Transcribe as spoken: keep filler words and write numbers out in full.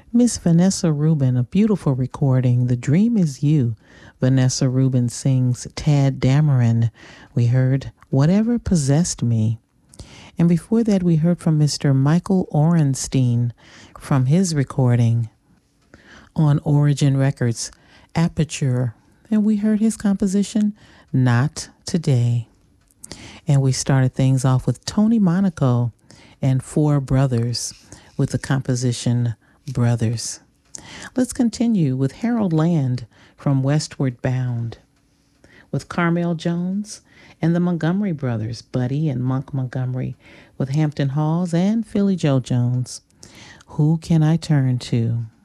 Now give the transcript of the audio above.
Miss Vanessa Rubin, a beautiful recording. The Dream Is You. Vanessa Rubin sings Tad Dameron. We heard Whatever Possessed Me. And before that, we heard from Mister Michael Orenstein from his recording on Origin Records, Aperture. And we heard his composition, Not Today. And we started things off with Tony Monaco and Four Brothers with the composition Brothers. Let's continue with Harold Land from Westward Bound with Carmel Jones and the Montgomery Brothers, Buddy and Monk Montgomery, with Hampton Halls and Philly Joe Jones. Who Can I Turn To?